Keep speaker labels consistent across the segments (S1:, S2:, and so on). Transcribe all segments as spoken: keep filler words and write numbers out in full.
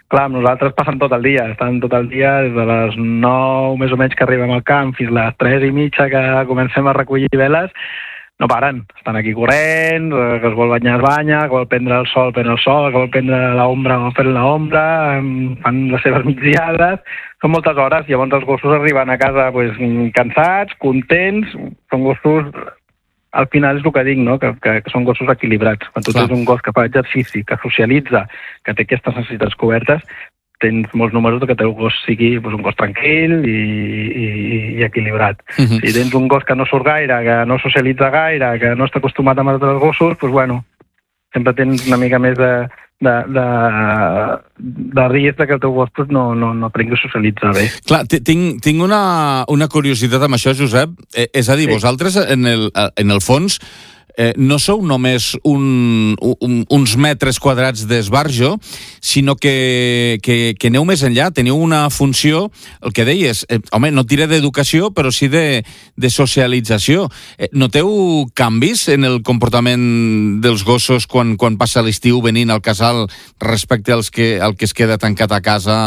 S1: Clar, nosaltres passem tot el dia, estan tot el dia des de les nou més o menys que arribem al camp fins a les tres i mitja que comencem a recollir veles, no paren, estan aquí corrent, que es vol banyar es banya, que vol prendre el sol pren el sol, que vol prendre l'ombra vol prendre l'ombra, fan les seves migdiades, són moltes hores, llavors els gossos arriben a casa pues, cansats, contents, són gossos... Al final és el que dic, no? que, que, que són gossos equilibrats. Quan tu tens un gos que fa exercici, que socialitza, que té aquestes necessitats cobertes, tens molts números que el teu gos sigui pues, un gos tranquil i, i, i equilibrat. Uh-huh. Si tens un gos que no surt gaire, que no socialitza gaire, que no està acostumat amb altres gossos, pues, bueno, sempre tens una mica més de, de, de, de risc que el teu gos pues, no, no, no aprengui a socialitzar bé.
S2: Clar, tinc, tinc una, una curiositat amb això, Josep. Eh, és a dir, sí. Vosaltres, en el, en el fons, eh, no sou només un, un, uns metres quadrats d'esbarjo, sinó que, que, que aneu més enllà, teniu una funció, el que deies, eh, home, no diré d'educació, però sí de, de socialització. Eh, noteu canvis en el comportament dels gossos quan, quan passa l'estiu venint al casal respecte als que, al que es queda tancat a casa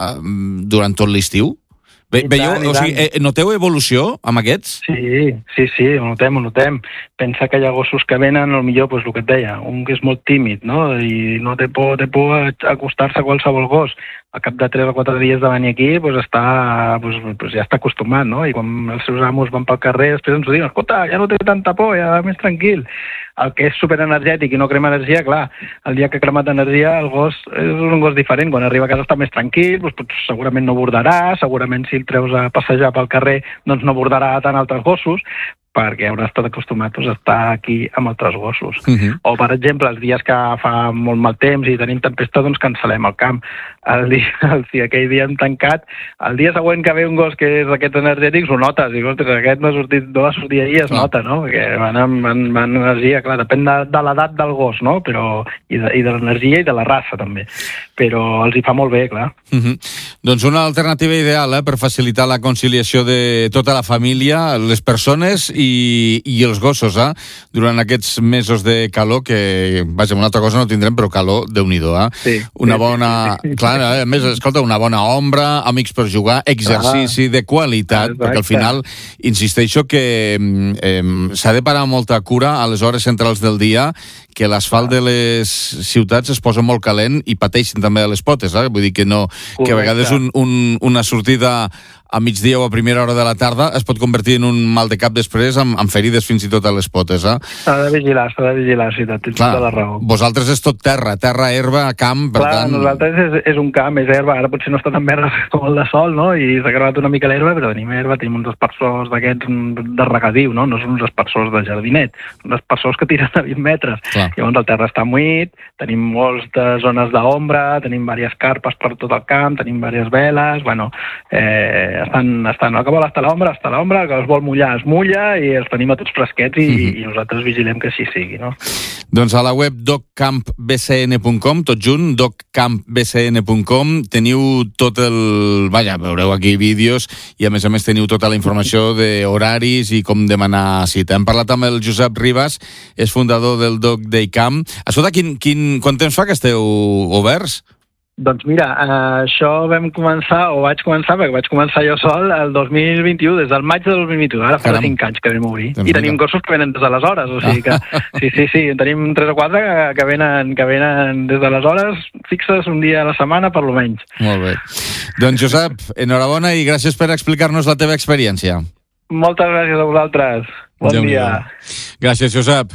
S2: durant tot l'estiu? Ve, veieu, o sigui, eh, noteu evolució amb aquests?
S1: Sí, sí, sí, ho notem, ho notem. Pensa que hi ha gossos que venen, potser, pues, el que et deia, un que és molt tímid, no? I no té por, té por acostar-se a qualsevol gos. Al cap de tres o quatre dies de venir aquí, pues, està, pues, pues, ja està acostumat, no? I quan els seus amos van pel carrer, després ens ho diuen, escolta, ja no té tanta por, ja va més tranquil. El que és superenergètic i no crema energia, clar, el dia que ha cremat energia, el gos és un gos diferent. Quan arriba a casa està més tranquil, doncs, pues, segurament no bordarà, segurament si el treus a passejar pel carrer doncs no bordarà tant altres gossos, perquè haurà estat acostumat pues, a estar aquí amb altres gossos. Uh-huh. O, per exemple, els dies que fa molt mal temps i tenim tempesta, doncs cancel·lem el camp. El dia, el, si aquell dia hem tancat, el dia següent que ve un gos que és d'aquests energètics, ho notes. Dic, ostres, aquest no ha sortit, no va sortir ahir, es nota, no? Perquè van amb, amb, amb energia, clar, depèn de, de l'edat del gos, no? Però, i de, i de l'energia i de la raça, també. Però els hi fa molt bé, clar.
S2: Uh-huh. Doncs una alternativa ideal eh, per facilitar la conciliació de tota la família, les persones i, i els gossos, eh? Durant aquests mesos de calor, que, vaja, una altra cosa no tindrem, però calor, Déu-n'hi-do, eh? Sí. Una bona... Sí, sí, sí. Clar, eh? A més, escolta, una bona ombra, amics per jugar, exercici ah, de qualitat, exacte. Perquè al final, insisteixo que eh, s'ha de parar molta cura a les hores centrals del dia, que l'asfalt de les ciutats es posa molt calent i pateixen també a les potes, eh? Vull dir que no, correcte. Que a vegades un, un, una sortida a migdia o a primera hora de la tarda es pot convertir en un mal de cap després amb, amb ferides fins i tot a les potes, eh?
S1: S'ha de vigilar, s'ha de vigilar, sí, tens tota la raó.
S2: Vosaltres és tot terra, terra, herba, camp, per
S1: Clar,
S2: tant...
S1: nosaltres és, és un camp, és herba, ara potser no està tan verd com el de sol, no?, i s'ha cremat una mica l'herba, però tenim herba, tenim uns aspersors d'aquests de regadiu, no?, no són uns aspersors de jardinet, uns aspersors que tiren a vint metres. Clar. Llavors el terra està muit, tenim moltes de zones d'ombra, tenim diverses carpes per tot el camp, tenim diverses veles, bueno, eh, estan, estan, el que vol estar a l'ombra, està a l'ombra, el que els vol mullar, es mulla, i els tenim a tots fresquets i, mm-hmm. i nosaltres vigilem que així sigui, no?
S2: Doncs a la web doc camp b c n punt com, tot junt, doc camp b c n punt com, teniu tot el... Vaja, veureu aquí vídeos i a més a més teniu tota la informació d'horaris i com demanar cita. Hem parlat amb el Josep Ribas, és fundador del Dog Day Camp. Escolta, quin, quin, quant temps fa que esteu oberts?
S1: Doncs mira, eh, això vam començar, o vaig començar, perquè vaig començar jo sol el dos mil vint-i-u, des del maig de dos mil vint-i-u, ara fa cinc anys que vam obrir. I tenim gossos que venen des d'aleshores, o sigui que, sí, sí, sí, tenim tres o quatre que, que, venen, que venen des d'aleshores, fixes un dia a la setmana, per lo menys.
S2: Molt bé. Doncs Josep, enhorabona i gràcies per explicar-nos la teva experiència.
S1: Moltes gràcies a vosaltres. Bon Déu dia.
S2: Gràcies, Josep.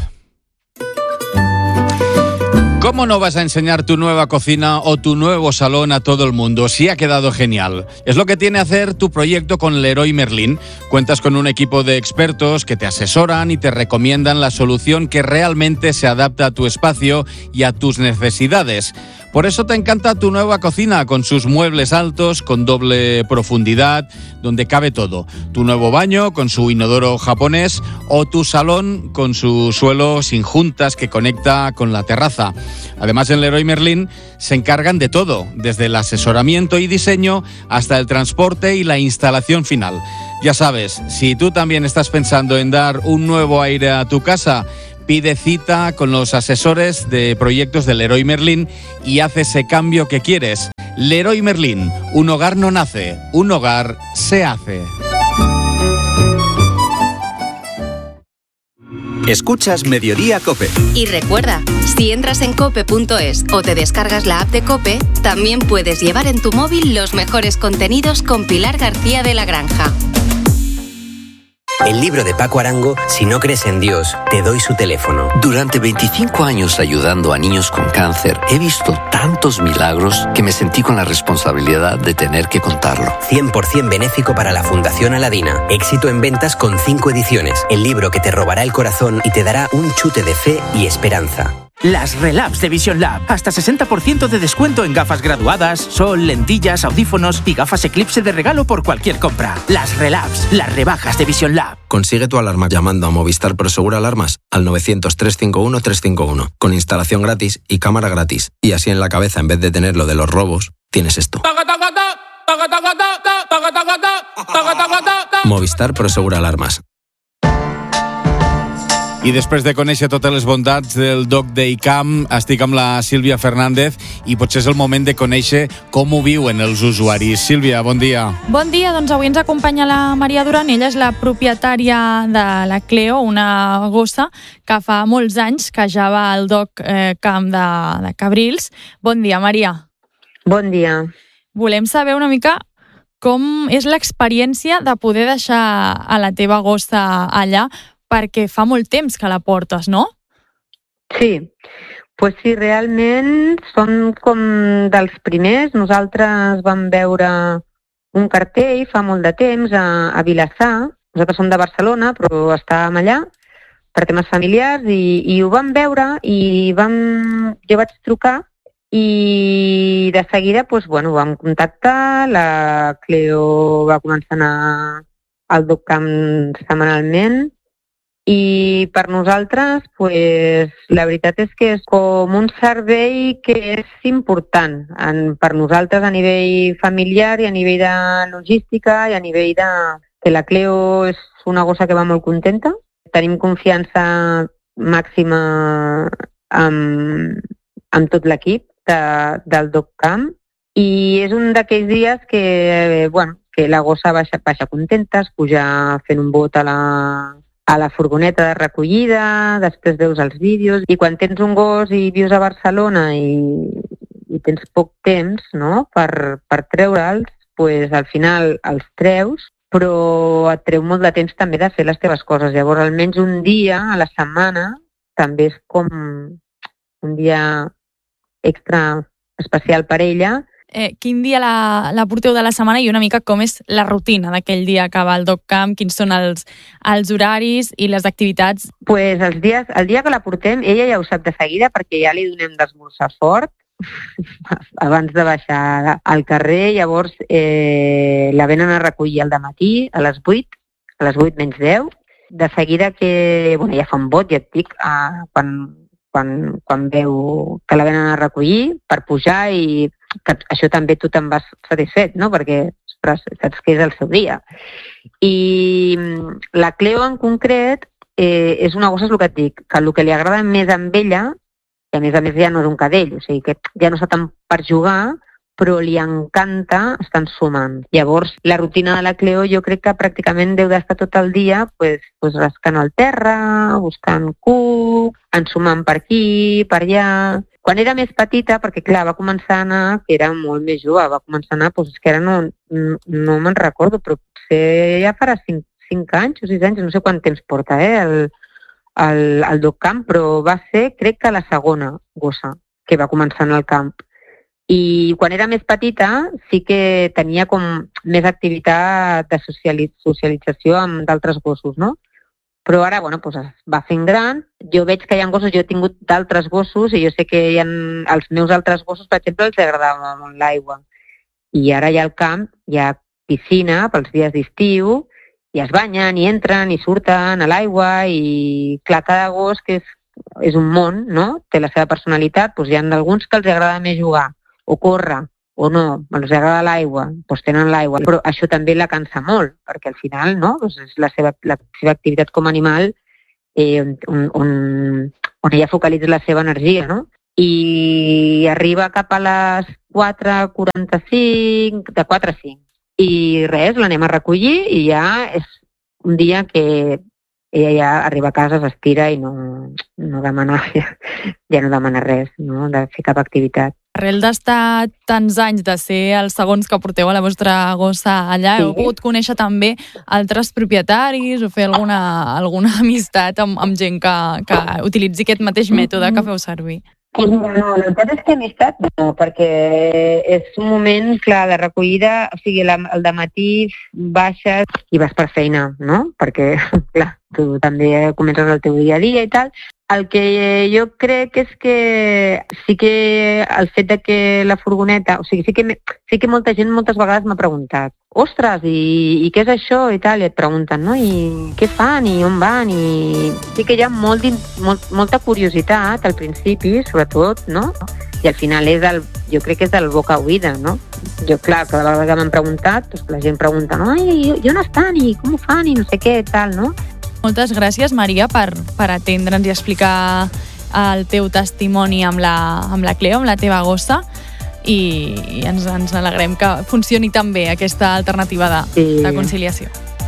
S2: ¿Cómo no vas a enseñar tu nueva cocina o tu nuevo salón a todo el mundo si ha quedado genial? Es lo que tiene hacer tu proyecto con Leroy Merlin. Cuentas con un equipo de expertos que te asesoran y te recomiendan la solución que realmente se adapta a tu espacio y a tus necesidades. Por eso te encanta tu nueva cocina, con sus muebles altos, con doble profundidad, donde cabe todo. Tu nuevo baño, con su inodoro japonés, o tu salón, con su suelo sin juntas que conecta con la terraza. Además, en Leroy Merlin se encargan de todo, desde el asesoramiento y diseño hasta el transporte y la instalación final. Ya sabes, si tú también estás pensando en dar un nuevo aire a tu casa, pide cita con los asesores de proyectos del Leroy Merlin y haz ese cambio que quieres. Leroy Merlin, un hogar no nace, un hogar se hace.
S3: Escuchas Mediodía COPE.
S4: Y recuerda, si entras en cope punto es o te descargas la app de COPE, también puedes llevar en tu móvil los mejores contenidos con Pilar García de la Granja.
S5: El libro de Paco Arango, Si no crees en Dios, te doy su teléfono.
S6: Durante veinticinco años ayudando a niños con cáncer, he visto tantos milagros que me sentí con la responsabilidad de tener que contarlo.
S5: cien por ciento benéfico para la Fundación Aladina. Éxito en ventas con cinco ediciones. El libro que te robará el corazón y te dará un chute de fe y esperanza.
S7: Las Relabs de Vision Lab. Hasta sesenta por ciento de descuento en gafas graduadas, sol, lentillas, audífonos y gafas Eclipse de regalo por cualquier compra. Las Relabs, las rebajas de Vision Lab.
S8: Consigue tu alarma llamando a Movistar Prosegur Alarmas al novecientos, trescientos cincuenta y uno, trescientos cincuenta y uno, con instalación gratis y cámara gratis. Y así en la cabeza, en vez de tener lo de los robos, tienes esto. Movistar Prosegur Alarmas.
S2: I després de conèixer totes les bondats del Dog Day Camp, estic amb la Sílvia Fernández i potser és el moment de conèixer com ho viuen els usuaris. Sílvia, bon dia.
S9: Bon dia, doncs avui ens acompanya la Maria Duran. Ella és la propietària de la Cleo, una gossa que fa molts anys que ja va al Dog Camp de, de Cabrils. Bon dia, Maria.
S10: Bon dia.
S9: Volem saber una mica com és l'experiència de poder deixar a la teva gossa allà, perquè fa molt temps que la portes, no?
S10: Sí, pues sí, realment som com dels primers. Nosaltres vam veure un cartell fa molt de temps a, a Vilassar. Nosaltres som de Barcelona, però estàvem allà per temes familiars i, i ho vam veure i vam, jo vaig trucar i de seguida pues, bueno, vam contactar. La Cleo va començar a anar al Dog Camp setmanalment. I per nosaltres, pues, la veritat és que és com un servei que és important en, per nosaltres a nivell familiar i a nivell de logística i a nivell de... que la Cleo és una gossa que va molt contenta. Tenim confiança màxima amb, amb tot l'equip de, del Dog Camp i és un d'aquells dies que, bueno, que la gossa baixa, baixa contenta, es puja fent un bot a la... a la furgoneta de recollida, després veus els vídeos, i quan tens un gos i vius a Barcelona i, i tens poc temps, no?, per, per treure'ls, pues, al final els treus, però et treu molt de temps també de fer les teves coses. Llavors, almenys un dia a la setmana també és com un dia extra especial per ella.
S9: Eh, quin dia la, la porteu de la setmana i una mica com és la rutina d'aquell dia que va al Dog Camp, quins són els, els horaris i les activitats?
S10: Pues els dies, el dia que la portem, ella ja ho sap de seguida perquè ja li donem d'esmorzar fort abans de baixar al carrer. Llavors eh, la venen a recollir al dematí a les vuit, a les vuit menys deu. De seguida que, bueno, ja fa un bot, ja et dic, eh, quan, quan, quan veu que la venen a recollir per pujar i que això també tu te'n vas satisfet, no? Perquè ostres, saps que és el seu dia. I la Cleo en concret eh, és una gossa, és el que et dic, que el que li agrada més amb ella, i a més a més ja no és un cadell, o sigui que ja no està tant per jugar, però li encanta estar ensumant. Llavors, la rutina de la Cleo jo crec que pràcticament deu d'estar tot el dia pues, pues rascant el terra, buscant cuc, ensumant per aquí, per allà. Quan era més petita, perquè clar, va començar a anar, que era molt més jove, va començar a anar, doncs és que ara no, no, no me'n recordo, però potser ja farà cinc, cinc anys o sis anys, no sé quant temps porta, eh, el, el, el Dog Camp, però va ser, crec que la segona gossa que va començar en el camp. I quan era més petita sí que tenia com més activitat de socialització amb d'altres gossos, no? Però ara, bueno, doncs es va fent gran. Jo veig que hi ha gossos, jo he tingut d'altres gossos i jo sé que hi ha, els meus altres gossos, per exemple, els agradava molt l'aigua. I ara hi ha al camp, hi ha piscina pels dies d'estiu, i es banyen, i entren, i surten a l'aigua, i clar, cada gos que és, és un món, no? Té la seva personalitat, doncs hi ha alguns que els agrada més jugar, o córrer, o no, els agrada l'aigua, doncs tenen l'aigua. Però això també la cansa molt, perquè al final, no?, doncs és la seva, la seva activitat com a animal eh, on, on, on ella focalitza la seva energia, no? i arriba cap a les quatre quaranta-cinc, de quatre a cinc. I res, l'anem a recollir i ja és un dia que ella ja arriba a casa, s'estira i no, no demana, ja, ja no demana res, no? De fer cap activitat.
S9: Arrel d'estar tants anys, de ser els segons que porteu a la vostra gossa allà, sí. Heu pogut conèixer també altres propietaris o fer alguna, alguna amistat amb, amb gent que, que utilitzi aquest mateix mètode que feu servir?
S10: Pues no, la veritat és que amistat no, perquè és un moment, clar, de recollida, o sigui, la, el dematí baixes i vas per feina, no? Perquè, clar, tu també comences el teu dia a dia i tal. El que jo crec és que sí que el fet de que la furgoneta, o sigui, sí que, sí que molta gent moltes vegades m'ha preguntat, ostres, i, i què és això? I tal, i et pregunten, no? I què fan? I on van? I sí que hi ha molt, molt, molta curiositat al principi, sobretot, no? I al final és el, jo crec que és del boca a oïda, no? Jo, clar, cada vegada que m'han preguntat, doncs la gent pregunta, no? I, i on estan? I com ho fan? I no sé què, tal, no?
S9: Moltes gràcies, Maria, per, per atendre'ns i explicar el teu testimoni amb la, amb la Cleo, amb la teva gossa, i, i ens, ens alegrem que funcioni tan bé aquesta alternativa de, sí. de conciliació.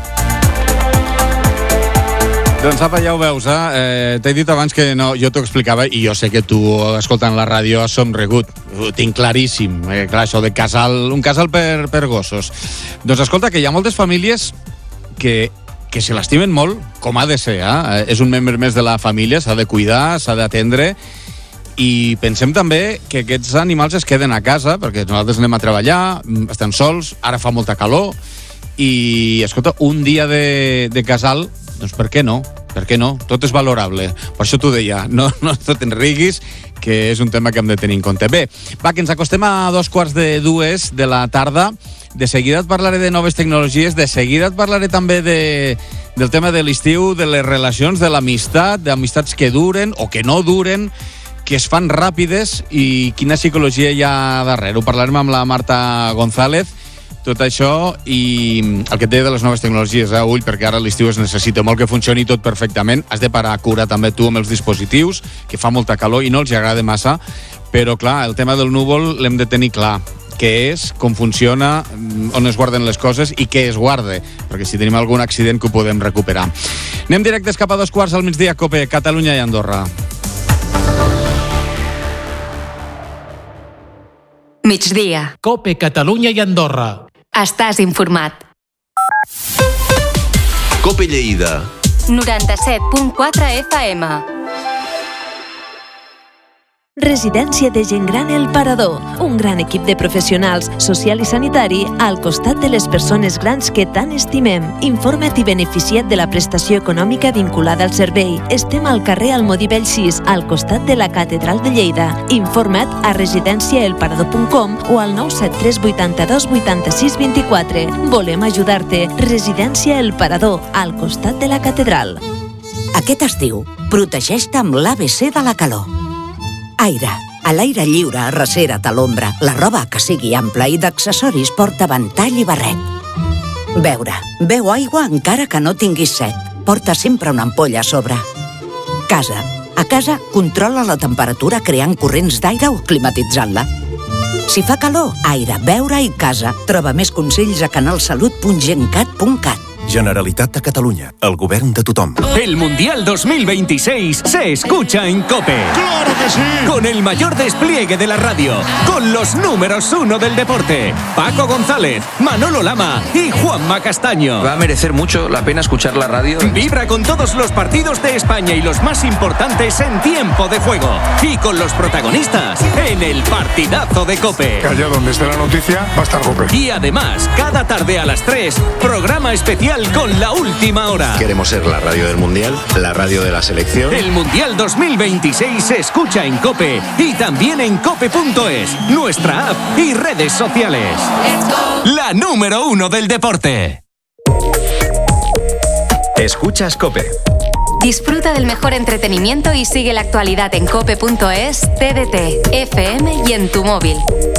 S2: Doncs apa, ja ho veus, eh? eh T'he dit abans que no, jo t'ho explicava i jo sé que tu, escoltant la ràdio, has somrigut. Ho tinc claríssim. Eh, clar, això de casal, un casal per, per gossos. Doncs escolta, que hi ha moltes famílies que que se l'estimen molt, com ha de ser, eh? És un membre més de la família, s'ha de cuidar, s'ha d'atendre, i pensem també que aquests animals es queden a casa, perquè nosaltres anem a treballar, estem sols, ara fa molta calor, i, escolta, un dia de, de casal, doncs per què no? Per què no? Tot és valorable. Per això t'ho deia, no, no tot enriguis, que és un tema que hem de tenir en compte. Bé, va, que ens acostem a dos quarts de dues de la tarda. De seguida et parlaré de noves tecnologies, de seguida et parlaré també de, del tema de l'estiu, de les relacions, de l'amistat, d'amistats que duren o que no duren, que es fan ràpides i quina psicologia hi ha darrere. Ho parlarem amb la Marta González, tot això, i el que et deia de les noves tecnologies, eh, ull, perquè ara a l'estiu es necessita molt que funcioni tot perfectament. Has de parar a cura també tu amb els dispositius, que fa molta calor i no els agrada massa, però clar, el tema del núvol l'hem de tenir clar. Què és, com funciona, on es guarden les coses i què es guarda, perquè si tenim algun accident que ho podem recuperar. Anem directes cap a dos quarts al migdia, COPE, Catalunya i Andorra.
S4: Migdia.
S11: COPE, Catalunya i Andorra.
S4: Estàs informat.
S12: COPE Lleida.
S4: noranta-set punt quatre F M.
S13: Residència de gent gran El Parador, un gran equip de professionals, social i sanitari al costat de les persones grans que tant estimem. Informa't i beneficia't de la prestació econòmica vinculada al servei. Estem al carrer Almodí Vell sis, al costat de la Catedral de Lleida. Informa't a residència el parador punt com o al nou set tres vuitanta-dos vuitanta-sis vint-i-quatre. Volem ajudar-te. Residència El Parador, al costat de la Catedral.
S14: Aquest estiu, protegeix-te amb l'A B C de la calor. Aire. A l'aire lliure, arrecera't a l'ombra. La roba que sigui ampla i d'accessoris porta ventall i barret. Beure. Beu aigua encara que no tinguis set. Porta sempre una ampolla a sobre. Casa. A casa, controla la temperatura creant corrents d'aire o climatitzant-la. Si fa calor, aire, beure i casa. Troba més consells a canalsalut punt gencat punt cat.
S12: Generalitat de Catalunya, el govern de tothom.
S15: El Mundial dos mil veintiséis se escucha en COPE.
S16: ¡Claro que sí!
S15: Con el mayor despliegue de la radio, con los números uno del deporte, Paco González, Manolo Lama y Juanma Castaño.
S17: Va a merecer mucho la pena escuchar la radio.
S15: Vibra con todos los partidos de España y los más importantes en tiempo de juego. Y con los protagonistas en el partidazo de COPE.
S16: Que allá donde esté la noticia va a estar COPE.
S15: Y además, cada tarde a las tres, programa especial con la última hora.
S12: Queremos ser la radio del Mundial, la radio de la selección.
S15: El Mundial dos mil veintiséis se escucha en COPE y también en cope punto es, nuestra app y redes sociales. La número uno del deporte.
S3: Escuchas COPE.
S4: Disfruta del mejor entretenimiento y sigue la actualidad en cope punto es, T D T, F M y en tu móvil.